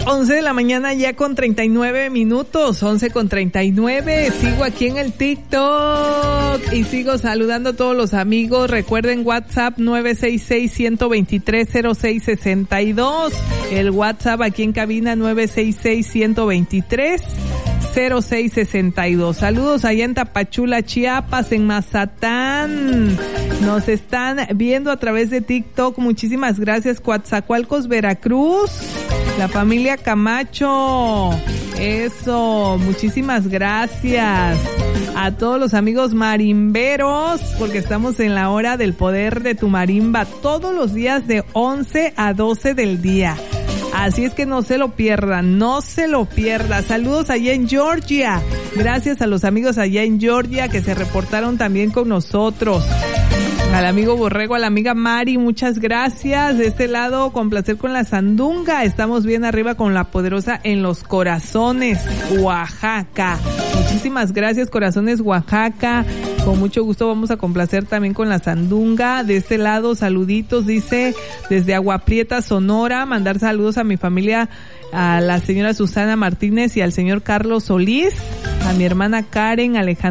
11 de la mañana ya con 39 minutos, 11 con 39. Sigo aquí en el TikTok y sigo saludando a todos los amigos. Recuerden WhatsApp 966-123-0662. El WhatsApp aquí en cabina 966-123-0662. Saludos allá en Tapachula, Chiapas, en Mazatán. Nos están viendo a través de TikTok. Muchísimas gracias. Coatzacoalcos, Veracruz. La familia Camacho. Eso. Muchísimas gracias a todos los amigos marimberos, porque estamos en la hora del poder de tu marimba todos los días de 11 a 12 del día. Así es que no se lo pierdan, no se lo pierda. Saludos allá en Georgia. Gracias a los amigos allá en Georgia que se reportaron también con nosotros. Al amigo Borrego, a la amiga Mari, muchas gracias. De este lado, con placer con la sandunga. Estamos bien arriba con la poderosa en los corazones, Oaxaca. Muchísimas gracias, Corazones, Oaxaca. Con mucho gusto vamos a complacer también con la sandunga. De este lado, saluditos, dice, desde Agua Prieta, Sonora. Mandar saludos a mi familia, a la señora Susana Martínez y al señor Carlos Solís, a mi hermana Karen, Alejandra